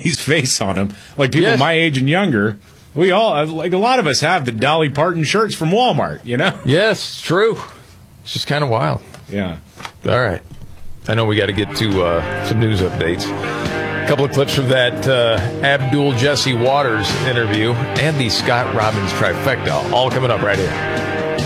Dolly's face on them. Like people Yes. my age and younger, we all, like a lot of us have the Dolly Parton shirts from Walmart, you know? Yes, it's true. It's just kind of wild. Yeah. All right. I know we got to get to some news updates. A couple of clips from that Abdul Jesse Waters interview and the Scott Robbins trifecta. All coming up right here.